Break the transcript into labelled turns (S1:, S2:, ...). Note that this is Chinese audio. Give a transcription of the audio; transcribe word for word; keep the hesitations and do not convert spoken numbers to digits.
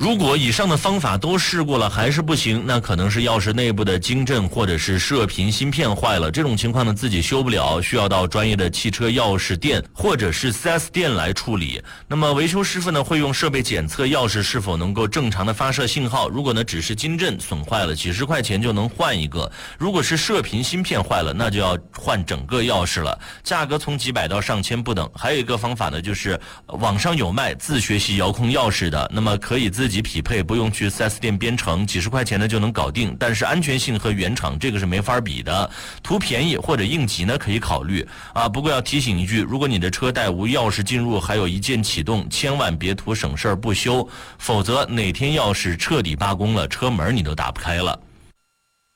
S1: 如果以上的方法都试过了还是不行，那可能是钥匙内部的晶振或者是射频芯片坏了。这种情况呢自己修不了，需要到专业的汽车钥匙店或者是 四 S 店来处理。那么维修师傅呢会用设备检测钥匙是否能够正常的发射信号，如果呢只是晶振损坏了，几十块钱就能换一个。如果是射频芯片坏了，那就要换整个钥匙了，价格从几百到上千不等。还有一个方法呢，就是网上有卖自学习遥控钥匙的，那么可以自己匹配，不用去 四 S 店编程，几十块钱呢就能搞定，但是安全性和原厂这个是没法比的。图便宜或者应急呢可以考虑啊，不过要提醒一句，如果你的车带无钥匙进入，还有一键启动，千万别图省事儿不修，否则哪天钥匙彻底罢工了，车门你都打不开了。